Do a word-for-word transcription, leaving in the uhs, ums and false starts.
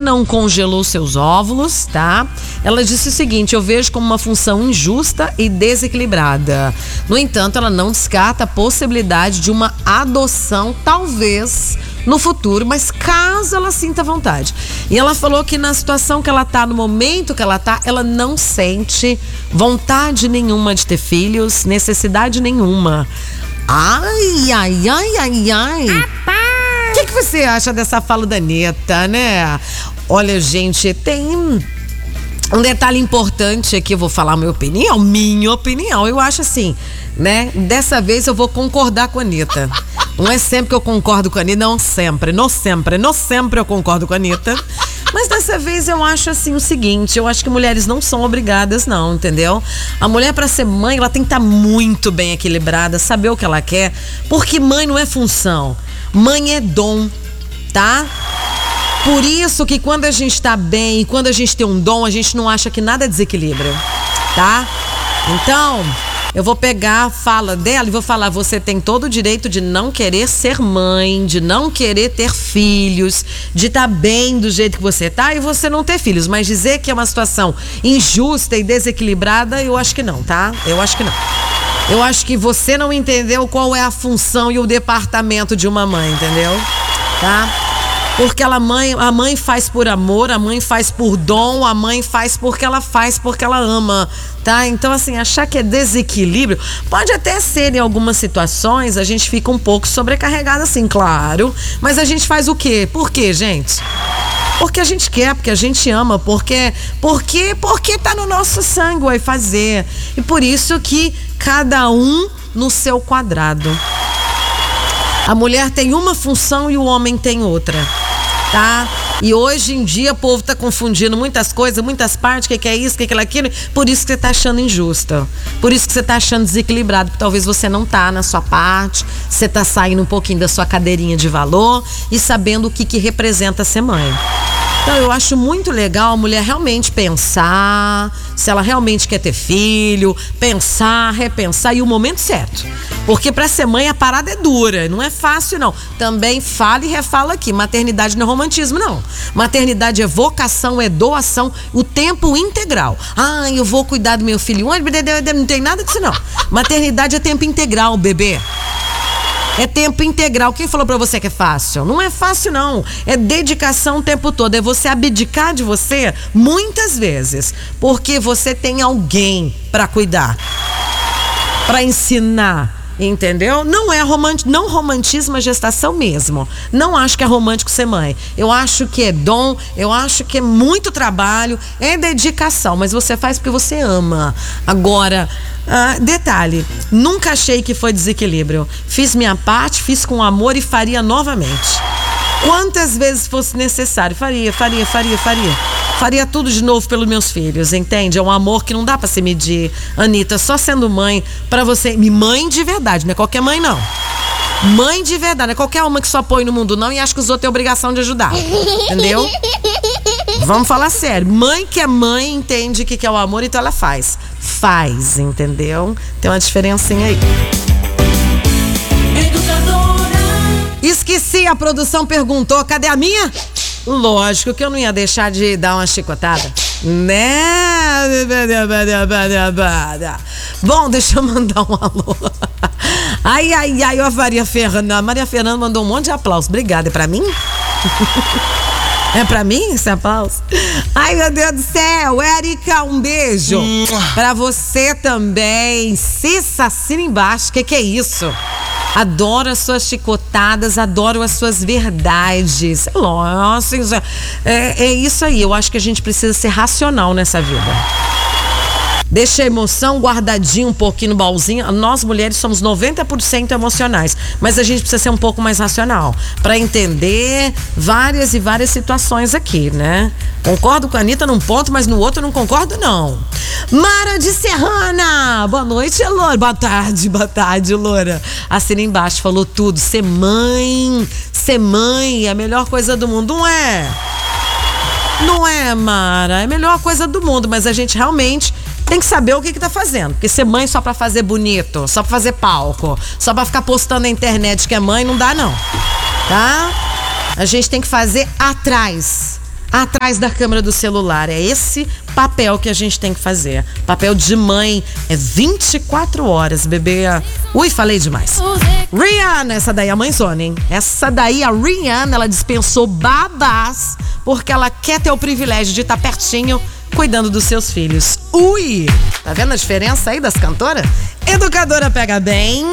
não congelou seus óvulos, tá? Ela disse o seguinte: eu vejo como uma função injusta e desequilibrada. No entanto, ela não descarta a possibilidade de uma adoção, talvez no futuro, mas caso ela sinta vontade. E ela falou que na situação que ela tá, no momento que ela tá, ela não sente vontade nenhuma de ter filhos, necessidade nenhuma. Ai, ai, ai, ai, ai. O que, que você acha dessa fala da Anitta, né? Olha, gente, tem um detalhe importante aqui, eu vou falar minha opinião, minha opinião. Eu acho assim, né? Dessa vez eu vou concordar com a Anitta. Não é sempre que eu concordo com a Anitta, não sempre, não sempre, não sempre eu concordo com a Anitta. Mas dessa vez eu acho assim o seguinte, eu acho que mulheres não são obrigadas não, entendeu? A mulher, para ser mãe, ela tem que estar muito bem equilibrada, saber o que ela quer, porque mãe não é função, mãe é dom, tá? Por isso que quando a gente tá bem, quando a gente tem um dom, a gente não acha que nada é desequilíbrio, tá? Então, eu vou pegar a fala dela e vou falar: você tem todo o direito de não querer ser mãe, de não querer ter filhos, de estar bem do jeito que você tá e você não ter filhos. Mas dizer que é uma situação injusta e desequilibrada, eu acho que não, tá? Eu acho que não. Eu acho que você não entendeu qual é a função e o departamento de uma mãe, entendeu? Tá? Porque ela mãe, a mãe faz por amor, a mãe faz por dom, a mãe faz porque ela faz, porque ela ama, tá? Então, assim, achar que é desequilíbrio, pode até ser em algumas situações, a gente fica um pouco sobrecarregada, assim, claro, mas a gente faz o quê? Por quê, gente? Porque a gente quer, porque a gente ama, porque, porque, porque tá no nosso sangue vai fazer. E por isso que cada um no seu quadrado. A mulher tem uma função e o homem tem outra, tá? E hoje em dia o povo tá confundindo muitas coisas, muitas partes, o que, que é isso, o que, que é aquilo. Por isso que você tá achando injusta. Por isso que você tá achando desequilibrado. Porque talvez você não tá na sua parte, você tá saindo um pouquinho da sua cadeirinha de valor e sabendo o que, que representa ser mãe. Então eu acho muito legal a mulher realmente pensar se ela realmente quer ter filho, pensar, repensar e o momento certo. Porque para ser mãe a parada é dura, não é fácil não. Também fala e refala aqui, maternidade não é romantismo não. Maternidade é vocação, é doação, o tempo integral. Ah, eu vou cuidar do meu filho, não tem nada disso não. Maternidade é tempo integral, bebê. É tempo integral. Quem falou pra você que é fácil? Não é fácil, não. É dedicação o tempo todo. É você abdicar de você muitas vezes. Porque você tem alguém pra cuidar. Pra ensinar. Entendeu? Não é romântico, não romantismo a gestação mesmo. Não acho que é romântico ser mãe. Eu acho que é dom, eu acho que é muito trabalho, é dedicação, mas você faz porque você ama. Agora, ah, detalhe, nunca achei que foi desequilíbrio. Fiz minha parte, fiz com amor e faria novamente. Quantas vezes fosse necessário, faria, faria, faria, faria. Faria tudo de novo pelos meus filhos, entende? É um amor que não dá pra se medir. Anitta, só sendo mãe, pra você... Mãe de verdade, não é qualquer mãe, não. Mãe de verdade, não é qualquer uma que só põe no mundo, não, e acha que os outros têm obrigação de ajudar. Entendeu? Vamos falar sério. Mãe que é mãe entende o que é o amor, então ela faz. Faz, entendeu? Tem uma diferencinha aí. Esqueci, a produção perguntou, cadê a minha? Lógico que eu não ia deixar de dar uma chicotada, né? Bom, deixa eu mandar um alô. Ai, ai, ai, a Maria Fernanda. A Maria Fernanda mandou um monte de aplausos. Obrigada, é pra mim? É pra mim esse aplauso? Ai, meu Deus do céu. Érica, um beijo pra você também. Cissa, assina embaixo. Que que é isso? Adoro as suas chicotadas, adoro as suas verdades. Nossa, é, é isso aí. Eu acho que a gente precisa ser racional nessa vida. Deixa a emoção guardadinha um pouquinho no baúzinho. Nós mulheres somos noventa por cento emocionais, mas a gente precisa ser um pouco mais racional para entender várias e várias situações aqui, né? Concordo com a Anitta num ponto, mas no outro não concordo não. Mara de Serrana, boa noite, Loura. Boa tarde, boa tarde, Loura. Assina embaixo, falou tudo. Ser mãe, ser mãe é a melhor coisa do mundo, não é? Não é, Mara? É a melhor coisa do mundo, mas a gente realmente tem que saber o que que tá fazendo. Porque ser mãe só pra fazer bonito, só pra fazer palco, só pra ficar postando na internet que é mãe, não dá não, tá? A gente tem que fazer atrás. atrás da câmera do celular. É esse papel que a gente tem que fazer. Papel de mãe é vinte e quatro horas, bebê. Ui, falei demais. Rihanna, essa daí é a mãezona, hein? Essa daí, a Rihanna, ela dispensou babás porque ela quer ter o privilégio de estar pertinho cuidando dos seus filhos. Ui! Tá vendo a diferença aí das cantoras? Educadora pega bem.